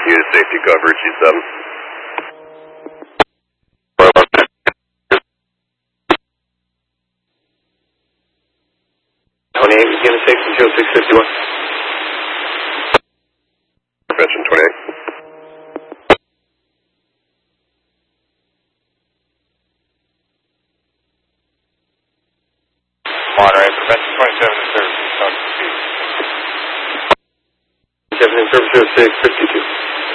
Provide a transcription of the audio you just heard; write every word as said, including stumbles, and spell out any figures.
Unit safety coverage, G seven. twenty-eight, unit safety, zero six fifty-one. Prevention twenty-eight. Monterey, prevention twenty-seven in service, talk to you. seven in service, zero six fifty-two.